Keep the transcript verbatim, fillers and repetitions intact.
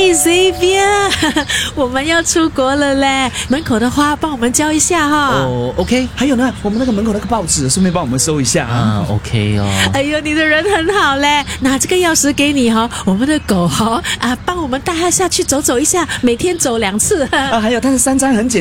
嘿 Xavier， 我们要出国了嘞，门口的花帮我们浇一下哈。 哦 ，OK。 还有呢，我们那个门口那个报纸，顺便帮我们收一下啊。 啊 ，OK 哦。 哎呦，你的人很好嘞，拿这个钥匙给你哈，我们的狗哈啊，帮我们带它下去走走一下，每天走两次。 啊，还有，但是三餐很简